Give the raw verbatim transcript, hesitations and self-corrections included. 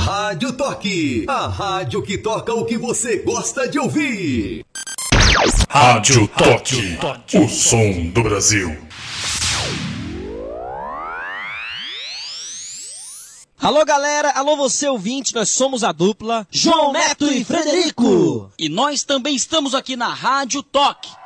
Rádio Toque, a rádio que toca o que você gosta de ouvir. Rádio Toque, o som do Brasil. Alô galera, alô você ouvinte, nós somos a dupla João Neto e Frederico. E nós também estamos aqui na Rádio Toque.